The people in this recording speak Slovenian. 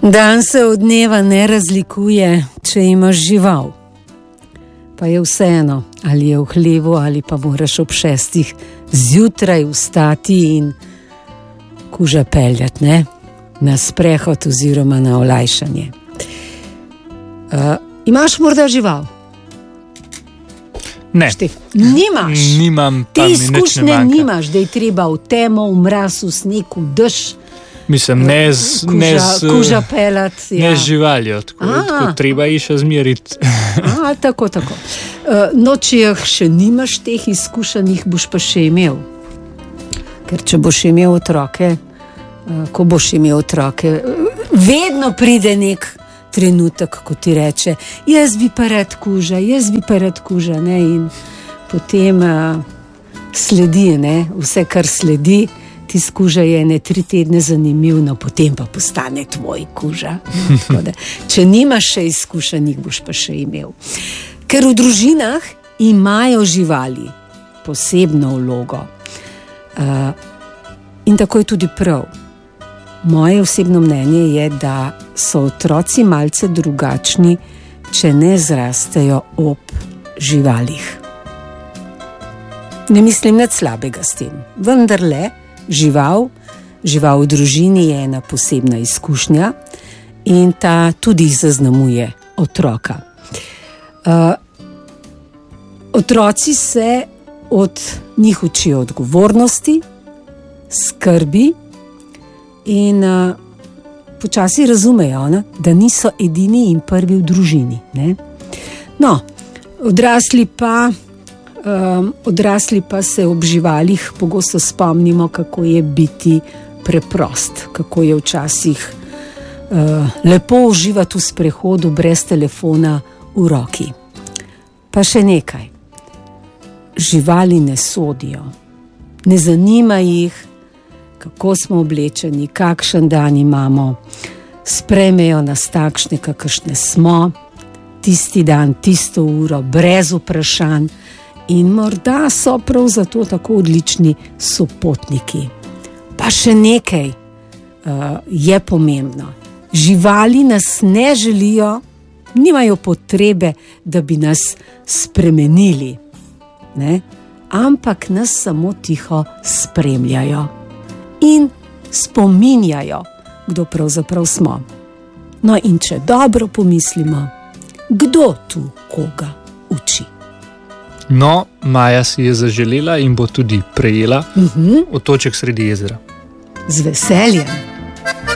Dan se od dneva ne razlikuje, če imaš žival. Pa je vseeno, ali je v hlevu ali pa moraš ob 6 zjutraj vstati in kuža peljati, ne? Na sprehod oziroma na olajšanje. Imaš morda žival? Ne. Nimaš. Nimam, pa te mi nič ne izkušnje manjka. nimaš, da je treba v temo, v mraz, v sneg, v dež, Mislim, kuža peljati. Ne z živaljo, tako treba ji še zmeriti. Tako. No, če jih še nimaš teh izkušenj, jih boš pa še imel. Ker če boš imel otroke, ko boš imel otroke, vedno pride nek trenutek, ko ti reče, jaz bi pa rad kuža, ne? In potem sledi, ne? Vse, kar sledi, ti skuža je 3 tedne zanimiv, no potem pa postane tvoj kuža. Da, če nimaš še izkušenj, jih boš pa še imel. Ker v družinah imajo živali posebno vlogo. In tako je tudi prav. Moje osebno mnenje je, da so otroci malce drugačni, če ne zrastejo ob živalih. Ne mislim nič slabega s tem, vendarle žival v družini je ena posebna izkušnja in ta tudi zaznamuje otroka. Otroci se od njih učijo odgovornosti, skrbi in počasi razumejo, ne, da niso edini in prvi v družini. Ne? No, odrasli pa se ob živalih pogosto spomnimo, kako je biti preprost, kako je včasih lepo uživati v sprehodu brez telefona v roki. Pa še nekaj. Živali ne sodijo, ne zanima jih, kako smo oblečeni, kakšen dan imamo, sprejmejo nas takšne, kakršne smo, tisti dan, tisto uro, brez vprašanj in morda so prav zato tako odlični sopotniki. Pa še nekaj je pomembno. Živali nas ne želijo, nimajo potrebe, da bi nas spremenili, ne? Ampak nas samo tiho spremljajo in spominjajo, kdo pravzaprav smo. No in če dobro pomislimo, kdo tu koga uči? No, Maja si je zaželela in bo tudi prejela otoček sredi jezera. Z veseljem.